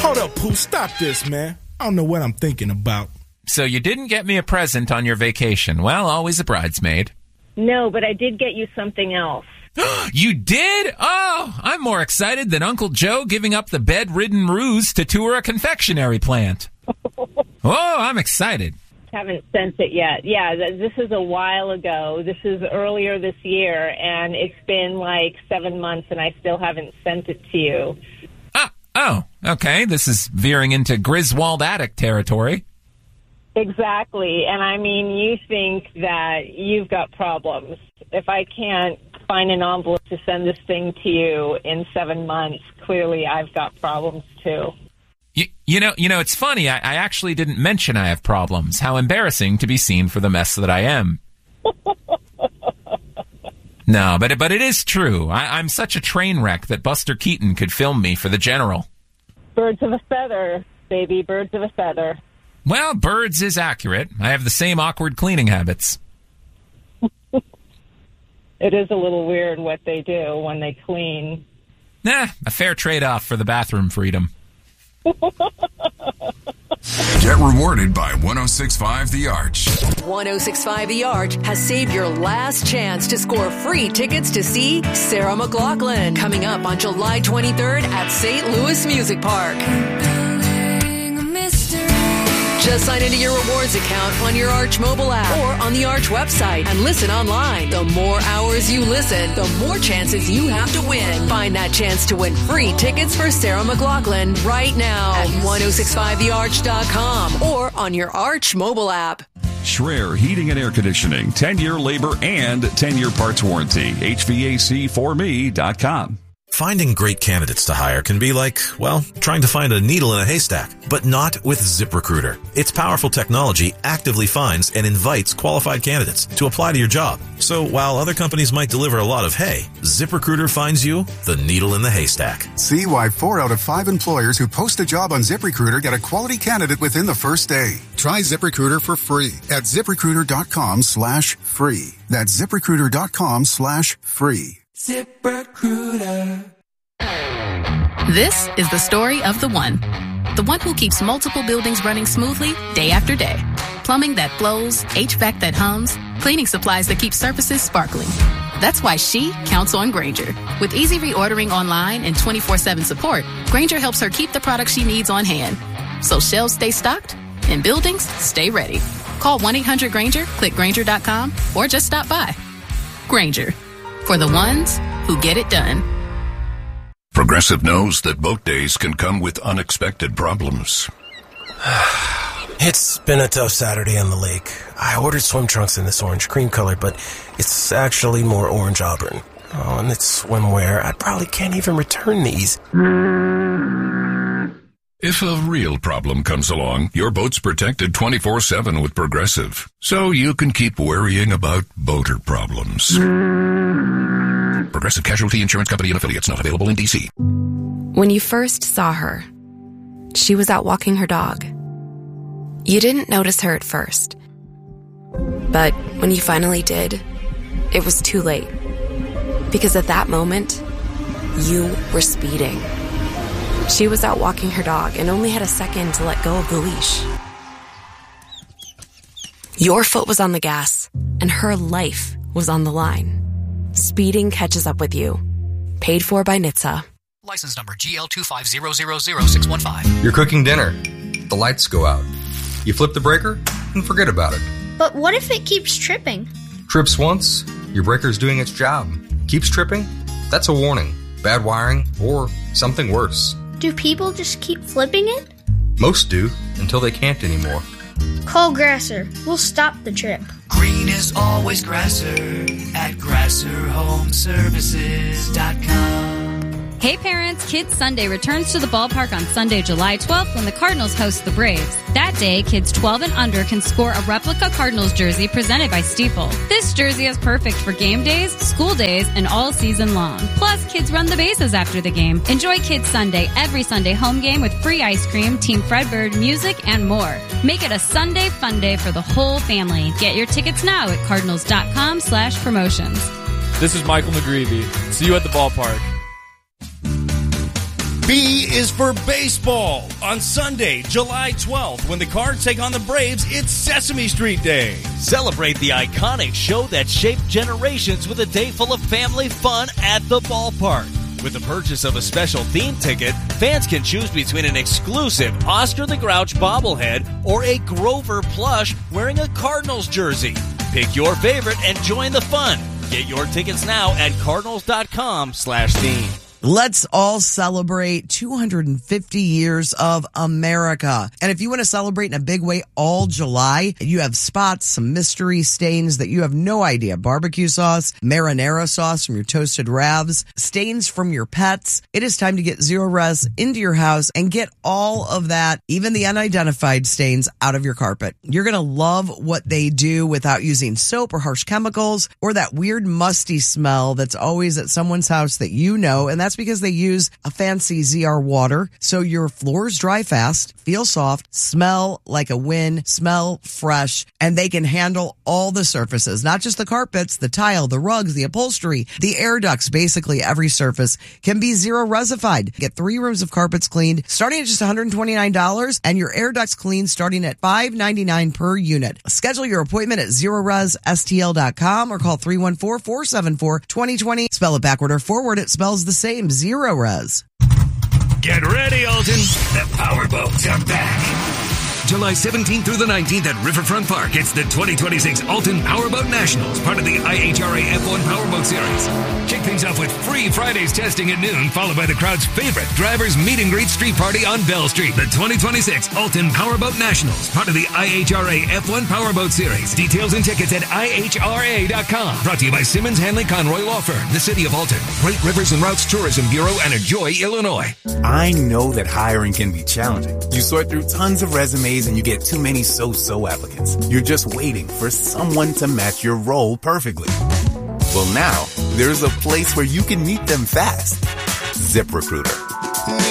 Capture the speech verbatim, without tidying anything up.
Hold up, Pooh. Stop this, man. I don't know what I'm thinking about. So you didn't get me a present on your vacation. Well, always a bridesmaid. No, but I did get you something else. You did? Oh, I'm more excited than Uncle Joe giving up the bedridden ruse to tour a confectionery plant. Oh, I'm excited. Haven't sent it yet. Yeah, th- this is a while ago. This is earlier this year, and it's been like seven months, and I still haven't sent it to you. Ah, oh, okay. This is veering into Griswold Attic territory. Exactly. And I mean, you think that you've got problems. If I can't find an envelope to send this thing to you in seven months, clearly I've got problems too. You, you know, you know, it's funny. I, I actually didn't mention I have problems. How embarrassing to be seen for the mess that I am. No, but but it is true. I, I'm such a train wreck that Buster Keaton could film me for the General. Birds of a feather, baby. Birds of a feather. Well, birds is accurate. I have the same awkward cleaning habits. It is a little weird what they do when they clean. Nah, a fair trade-off for the bathroom freedom. Get rewarded by one oh six point five The Arch. one oh six point five The Arch has saved your last chance to score free tickets to see Sarah McLachlan coming up on July twenty-third at Saint Louis Music Park. Just sign into your rewards account on your Arch mobile app or on the Arch website and listen online. The more hours you listen, the more chances you have to win. Find that chance to win free tickets for Sarah McLachlan right now at ten sixty-five the arch dot com or on your Arch mobile app. Schreier Heating and Air Conditioning, ten-year labor and ten-year parts warranty. H V A C for me dot com. Finding great candidates to hire can be like, well, trying to find a needle in a haystack, but not with ZipRecruiter. Its powerful technology actively finds and invites qualified candidates to apply to your job. So while other companies might deliver a lot of hay, ZipRecruiter finds you the needle in the haystack. See why four out of five employers who post a job on ZipRecruiter get a quality candidate within the first day. Try ZipRecruiter for free at ZipRecruiter.com slash free. That's ZipRecruiter.com slash free. ZipRecruiter. This is the story of the one. The one who keeps multiple buildings running smoothly day after day. Plumbing that flows, H V A C that hums, cleaning supplies that keep surfaces sparkling. That's why she counts on Grainger. With easy reordering online and twenty-four seven support, Grainger helps her keep the products she needs on hand. So shelves stay stocked and buildings stay ready. Call one eight hundred Grainger, click Grainger dot com, or just stop by. Grainger. For the ones who get it done. Progressive knows that boat days can come with unexpected problems. It's been a tough Saturday on the lake. I ordered swim trunks in this orange cream color, but it's actually more orange auburn. Oh, and it's swimwear. I probably can't even return these. If a real problem comes along, your boat's protected twenty-four seven with Progressive, so you can keep worrying about boater problems. Progressive Casualty Insurance Company and Affiliates, not available in D C. When you first saw her, she was out walking her dog. You didn't notice her at first. But when you finally did, it was too late. Because at that moment, you were speeding. She was out walking her dog and only had a second to let go of the leash. Your foot was on the gas, and her life was on the line. Speeding catches up with you. Paid for by N H T S A. License number G L two five zero zero zero six one five. You're cooking dinner. The lights go out. You flip the breaker and forget about it. But what if it keeps tripping? Trips once, your breaker's doing its job. Keeps tripping? That's a warning. Bad wiring or something worse. Do people just keep flipping it? Most do, until they can't anymore. Call Grasser. We'll stop the trip. Green is always Grasser at Grasser Home Services dot com. Hey parents, Kids Sunday returns to the ballpark on Sunday, July twelfth when the Cardinals host the Braves. That day, kids twelve and under can score a replica Cardinals jersey presented by Stiefel. This jersey is perfect for game days, school days, and all season long. Plus, kids run the bases after the game. Enjoy Kids Sunday every Sunday home game with free ice cream, Team Fredbird, music, and more. Make it a Sunday fun day for the whole family. Get your tickets now at cardinals.com slash promotions. This is Michael McGreevy. See you at the ballpark. B is for baseball. On Sunday, July twelfth, when the Cards take on the Braves, it's Sesame Street Day. Celebrate the iconic show that shaped generations with a day full of family fun at the ballpark. With the purchase of a special theme ticket, fans can choose between an exclusive Oscar the Grouch bobblehead or a Grover plush wearing a Cardinals jersey. Pick your favorite and join the fun. Get your tickets now at cardinals.com slash theme. Let's all celebrate two hundred fifty years of America. And if you want to celebrate in a big way all July, you have spots, some mystery stains that you have no idea. Barbecue sauce, marinara sauce from your toasted ravs, stains from your pets. It is time to get Zero Res into your house and get all of that, even the unidentified stains, out of your carpet. You're going to love what they do without using soap or harsh chemicals or that weird musty smell that's always at someone's house that you know. And that's because they use a fancy Z R water, so your floors dry fast, feel soft, smell like a win, smell fresh, and they can handle all the surfaces, not just the carpets, the tile, the rugs, the upholstery, the air ducts. Basically, every surface can be Zero Resified. Get three rooms of carpets cleaned starting at just one hundred twenty-nine dollars and your air ducts cleaned starting at five ninety-nine per unit. Schedule your appointment at zero res s t l dot com or call three one four, four seven four, two zero two zero. Spell it backward or forward, it spells the same. Zero Res. Get ready, Alton. The powerboats are back. July seventeenth through the nineteenth at Riverfront Park. It's the twenty twenty-six Alton Powerboat Nationals, part of the I H R A F one Powerboat Series. Kick things off with free Fridays testing at noon, followed by the crowd's favorite drivers meet and greet street party on Bell Street. The twenty twenty-six Alton Powerboat Nationals, part of the I H R A F one Powerboat Series. Details and tickets at I H R A dot com. Brought to you by Simmons Hanley Conroy Law Firm, the City of Alton, Great Rivers and Routes Tourism Bureau, and Enjoy, Illinois. I know that hiring can be challenging. You sort through tons of resumes and you get too many so-so applicants. You're just waiting for someone to match your role perfectly. Well, now there's a place where you can meet them fast. ZipRecruiter.